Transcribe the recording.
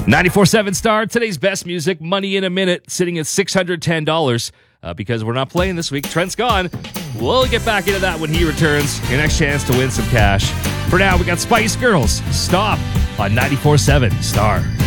94.7 Star, today's best music, Money in a Minute, sitting at $610. Because we're not playing this week, Trent's gone. We'll get back into that when he returns. Your next chance to win some cash. For now, we got Spice Girls. Stop on 94.7 Star.